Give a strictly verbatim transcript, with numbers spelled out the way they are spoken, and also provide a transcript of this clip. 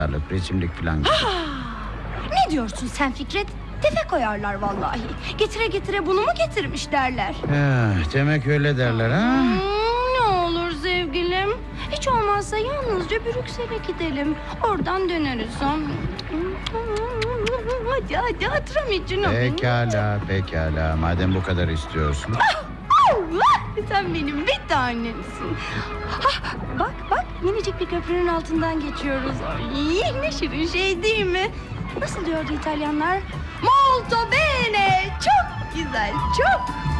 resimlik falan gibi. Ne diyorsun sen Fikret? Tefe koyarlar vallahi. Getire getire bunu mu getirmiş derler. Ya, demek öyle derler ha? Hmm, ne olur sevgilim. Hiç olmazsa yalnızca Brüksel'e gidelim. Oradan döneriz. Hadi hadi hatırım için. Pekala pekala, madem bu kadar istiyorsun. Sen benim bir tanemsin. Hah, bak bak minicik bir köprünün altından geçiyoruz. Ay, ne şirin şey değil mi? Nasıl diyordu İtalyanlar? Molto bene. Çok güzel, çok.